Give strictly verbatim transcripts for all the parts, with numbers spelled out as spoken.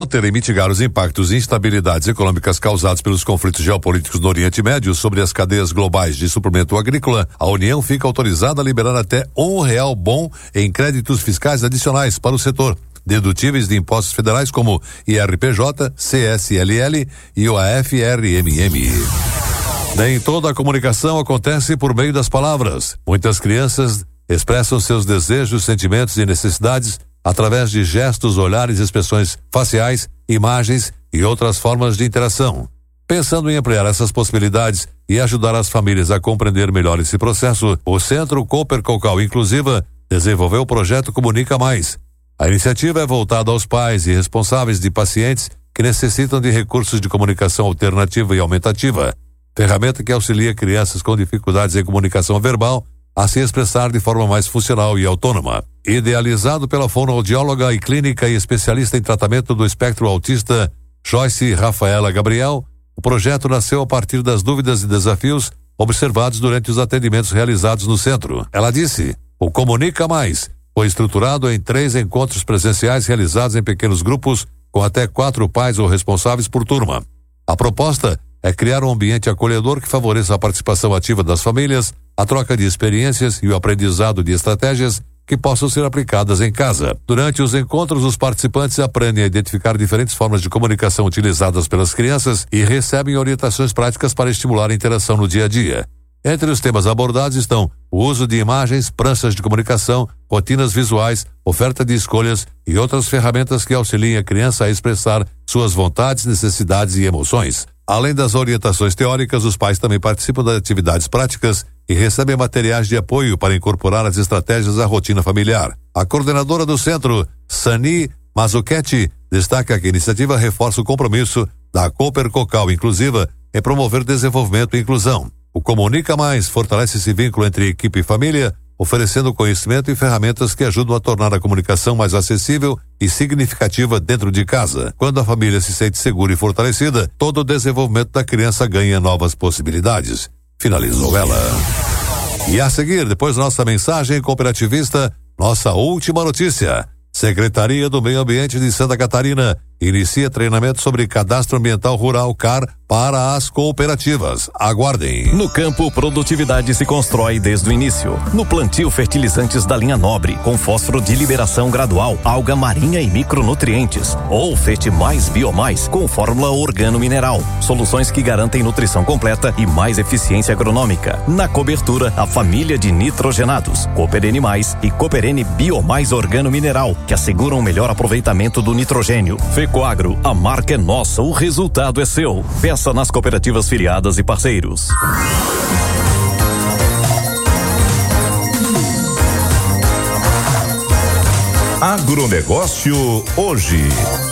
conter e mitigar os impactos e instabilidades econômicas causados pelos conflitos geopolíticos no Oriente Médio sobre as cadeias globais de suprimento agrícola, a União fica autorizada a liberar até um real bom em créditos fiscais adicionais para o setor, dedutíveis de impostos federais como I R P J, C S L L e o A F R M M. Nem toda a comunicação acontece por meio das palavras. Muitas crianças expressam seus desejos, sentimentos e necessidades através de gestos, olhares, expressões faciais, imagens e outras formas de interação. Pensando em ampliar essas possibilidades e ajudar as famílias a compreender melhor esse processo, o Centro Cooper Cocal Inclusiva desenvolveu o projeto Comunica Mais. A iniciativa é voltada aos pais e responsáveis de pacientes que necessitam de recursos de comunicação alternativa e aumentativa, ferramenta que auxilia crianças com dificuldades em comunicação verbal a se expressar de forma mais funcional e autônoma. Idealizado pela fonoaudióloga e clínica e especialista em tratamento do espectro autista Joyce Rafaela Gabriel, o projeto nasceu a partir das dúvidas e desafios observados durante os atendimentos realizados no centro. Ela disse: o Comunica Mais foi estruturado em três encontros presenciais realizados em pequenos grupos com até quatro pais ou responsáveis por turma. A proposta é criar um ambiente acolhedor que favoreça a participação ativa das famílias, a troca de experiências e o aprendizado de estratégias que possam ser aplicadas em casa. Durante os encontros, os participantes aprendem a identificar diferentes formas de comunicação utilizadas pelas crianças e recebem orientações práticas para estimular a interação no dia a dia. Entre os temas abordados estão o uso de imagens, pranchas de comunicação, rotinas visuais, oferta de escolhas e outras ferramentas que auxiliem a criança a expressar suas vontades, necessidades e emoções. Além das orientações teóricas, os pais também participam das atividades práticas e recebem materiais de apoio para incorporar as estratégias à rotina familiar. A coordenadora do centro, Sani Mazzucchetti, destaca que a iniciativa reforça o compromisso da Cooper Cocal Inclusiva em promover desenvolvimento e inclusão. O Comunica Mais fortalece esse vínculo entre equipe e família, oferecendo conhecimento e ferramentas que ajudam a tornar a comunicação mais acessível e significativa dentro de casa. Quando a família se sente segura e fortalecida, todo o desenvolvimento da criança ganha novas possibilidades. Finalizou ela. E a seguir, depois da nossa mensagem cooperativista, nossa última notícia. Secretaria do Meio Ambiente de Santa Catarina inicia treinamento sobre cadastro ambiental rural C A R para as cooperativas. Aguardem. No campo, produtividade se constrói desde o início. No plantio, fertilizantes da linha Nobre, com fósforo de liberação gradual, alga marinha e micronutrientes. Ou Fete Mais Biomais, com fórmula organo-mineral. Soluções que garantem nutrição completa e mais eficiência agronômica. Na cobertura, a família de nitrogenados, Cooperene Mais e Cooperene Biomais Organo-Mineral, que asseguram o melhor aproveitamento do nitrogênio. Fecoagro, a marca é nossa, o resultado é seu. Peça nas cooperativas filiadas e parceiros. Agronegócio hoje.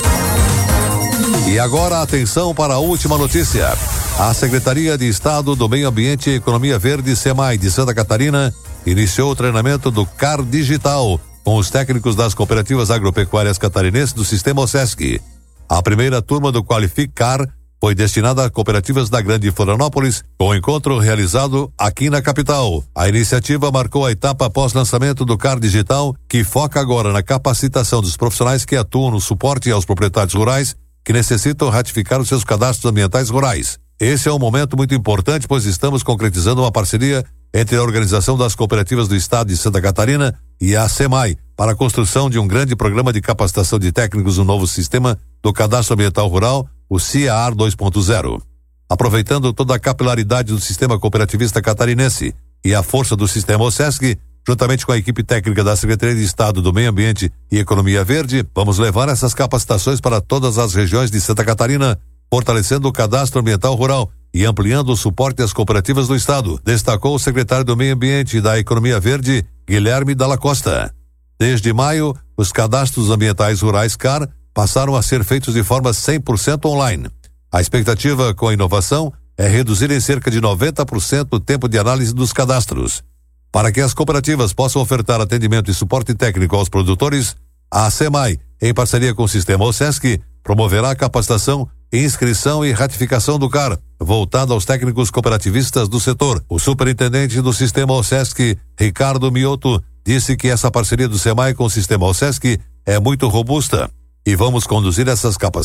E agora atenção para a última notícia. A Secretaria de Estado do Meio Ambiente e Economia Verde, SEMAI, de Santa Catarina, iniciou o treinamento do C A R Digital com os técnicos das cooperativas agropecuárias catarinenses do Sistema OSESC. A primeira turma do Qualific C A R foi destinada a cooperativas da Grande Florianópolis, com o encontro realizado aqui na capital. A iniciativa marcou a etapa pós-lançamento do C A R Digital, que foca agora na capacitação dos profissionais que atuam no suporte aos proprietários rurais que necessitam ratificar os seus cadastros ambientais rurais. Esse é um momento muito importante, pois estamos concretizando uma parceria entre a Organização das Cooperativas do Estado de Santa Catarina e a SEMAI para a construção de um grande programa de capacitação de técnicos no novo sistema do Cadastro Ambiental Rural, o C I A R dois ponto zero. Aproveitando toda a capilaridade do sistema cooperativista catarinense e a força do sistema OSESC, juntamente com a equipe técnica da Secretaria de Estado do Meio Ambiente e Economia Verde, vamos levar essas capacitações para todas as regiões de Santa Catarina, fortalecendo o cadastro ambiental rural e ampliando o suporte às cooperativas do Estado, destacou o secretário do Meio Ambiente e da Economia Verde, Guilherme Dalla Costa. Desde maio, os cadastros ambientais rurais C A R passaram a ser feitos de forma cem por cento online. A expectativa com a inovação é reduzir em cerca de noventa por cento o tempo de análise dos cadastros. Para que as cooperativas possam ofertar atendimento e suporte técnico aos produtores, a SEMAI, em parceria com o Sistema OSESC, promoverá a capacitação, inscrição e ratificação do C A R, voltada aos técnicos cooperativistas do setor. O superintendente do Sistema OSESC, Ricardo Mioto, disse que essa parceria do SEMAI com o Sistema OSESC é muito robusta e vamos conduzir essas capacitações